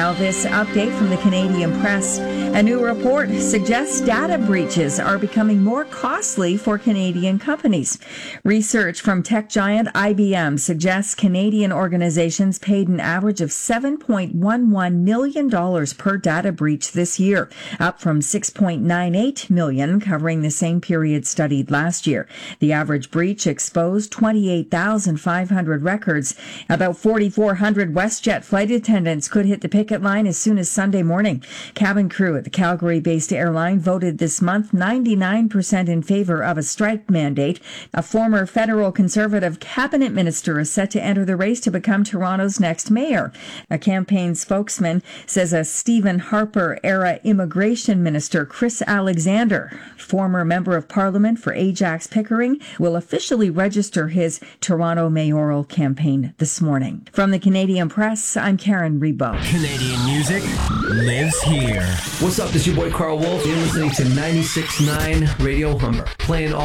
Now, this update from the Canadian Press. A new report suggests data breaches are becoming more costly for Canadian companies. Research from tech giant IBM suggests Canadian organizations paid an average of $7.11 million per data breach this year, up from $6.98 million covering the same period studied last year. The average breach exposed 28,500 records. About 4,400 WestJet flight attendants could hit the picket line as soon as Sunday morning. Cabin crew at the Calgary-based airline voted this month 99% in favor of a strike mandate. A former federal Conservative cabinet minister is set to enter the race to become Toronto's next mayor. A campaign spokesman says a Stephen Harper-era immigration minister, Chris Alexander, former member of Parliament for Ajax Pickering, will officially register his Toronto mayoral campaign this morning. From the Canadian Press, I'm Karen Rebo. Canadian music lives here. What's up? This is your boy Carl Wolf. You're listening to 96.9 Radio Humber, playing all